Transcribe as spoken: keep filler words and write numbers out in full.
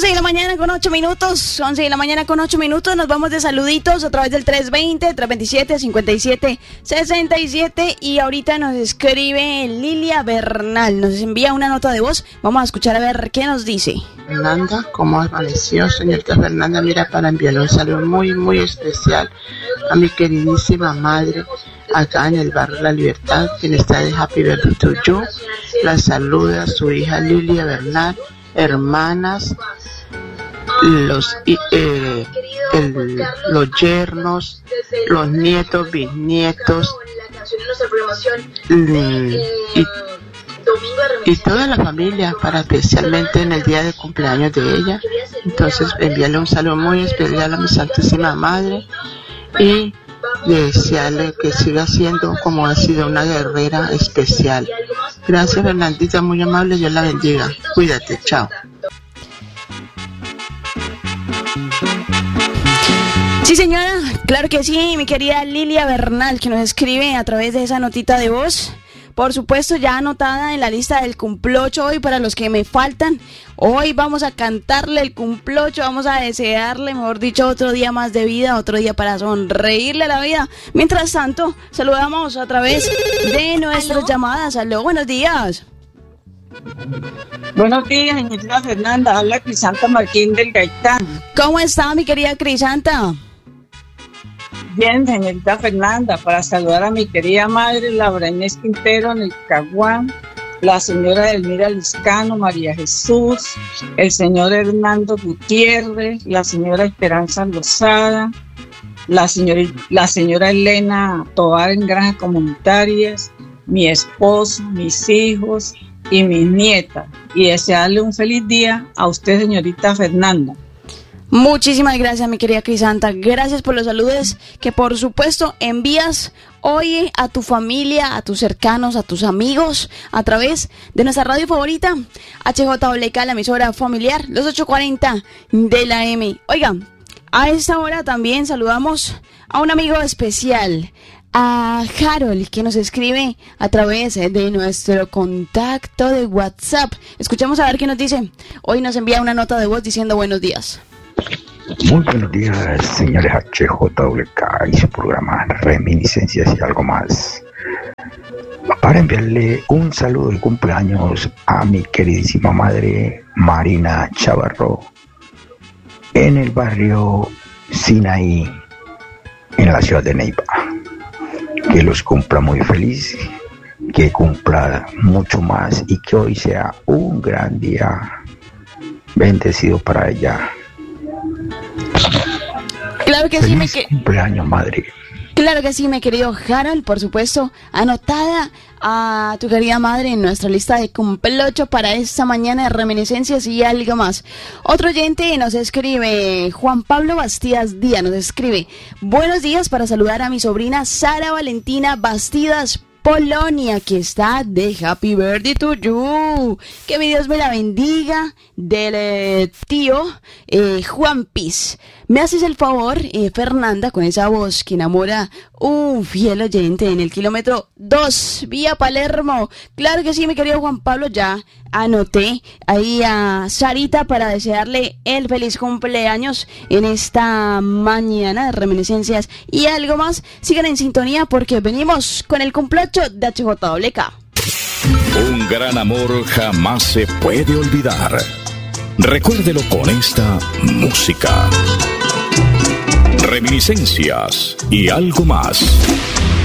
once de la mañana con ocho minutos, once de la mañana con ocho minutos, nos vamos de saluditos a través del tres veinte, tres veintisiete, cincuenta y siete, sesenta y siete y ahorita nos escribe Lilia Bernal, nos envía una nota de voz, vamos a escuchar a ver qué nos dice. Fernanda, ¿cómo amaneció, señorita Fernanda? Mira, para enviarle un saludo muy, muy especial a mi queridísima madre acá en el barrio La Libertad, quien está de Happy Birthday to You. La saluda su hija Lilia Bernal, hermanas, los, eh, el, los yernos, los nietos, bisnietos, y, y, y toda la familia, para especialmente en el día de cumpleaños de ella. Entonces enviarle un saludo muy especial a mi Santísima Madre y desearle que siga siendo como ha sido una guerrera especial. Gracias, Fernandita, muy amable, Dios la bendiga. Cuídate, chao. Sí, señora, claro que sí, mi querida Lilia Bernal, que nos escribe a través de esa notita de voz. Por supuesto, ya anotada en la lista del cumplocho hoy para los que me faltan. Hoy vamos a cantarle el cumplocho, vamos a desearle, mejor dicho, otro día más de vida, otro día para sonreírle a la vida. Mientras tanto, saludamos a través de nuestras ¿Aló? llamadas. Aló, buenos días. Buenos días, señorita Fernanda. Habla Crisanta Martín del Gaitán. ¿Cómo está, mi querida Crisanta? Bien, señorita Fernanda, para saludar a mi querida madre, Laura Inés Quintero, en el Caguán, la señora Elmira Liscano, María Jesús, el señor Hernando Gutiérrez, la señora Esperanza Lozada, la señora, la señora Elena Tobar en Granjas Comunitarias, mi esposo, mis hijos y mis nietas. Y desearle un feliz día a usted, señorita Fernanda. Muchísimas gracias, mi querida Crisanta. Gracias por los saludos que, por supuesto, envías hoy a tu familia, a tus cercanos, a tus amigos, a través de nuestra radio favorita, H J W K, la emisora familiar, los ochocientos cuarenta de la M. Oigan, a esta hora también saludamos a un amigo especial, a Harold, que nos escribe a través de nuestro contacto de WhatsApp. Escuchemos a ver qué nos dice. Hoy nos envía una nota de voz diciendo buenos días. Muy buenos días, señores H J W K y su programa Reminiscencias y algo más. Para enviarle un saludo de cumpleaños a mi queridísima madre Marina Chavarro en el barrio Sinaí, en la ciudad de Neiva. Que los cumpla muy feliz, que cumpla mucho más y que hoy sea un gran día bendecido para ella. Claro que sí, mi que... cumpleaños, madre. Claro que sí, mi querido Harold, por supuesto, anotada a tu querida madre en nuestra lista de cumpleocho para esta mañana de reminiscencias y algo más. Otro oyente nos escribe, Juan Pablo Bastidas Díaz nos escribe, buenos días para saludar a mi sobrina Sara Valentina Bastidas Polonia, que está de Happy Birthday to You. Que mi Dios me la bendiga. Del eh, tío eh, Juan Piz. Me haces el favor, eh, Fernanda, con esa voz que enamora un fiel oyente en el kilómetro dos, vía Palermo. Claro que sí, mi querido Juan Pablo, ya anoté ahí a Sarita para desearle el feliz cumpleaños en esta mañana de reminiscencias y algo más. Sigan en sintonía porque venimos con el cumpleaños de H J W K. Un gran amor jamás se puede olvidar. Recuérdelo con esta música. Reminiscencias y algo más.